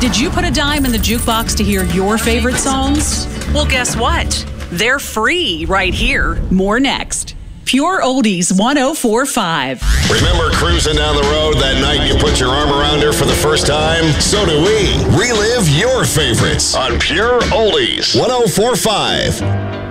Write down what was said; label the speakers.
Speaker 1: Did you put a dime in the jukebox to hear your favorite songs? Well, guess what? They're free right here. More next. Pure Oldies 104.5.
Speaker 2: Remember cruising down the road that night you put your arm around her for the first time? So do we. Relive your favorites on Pure Oldies 104.5.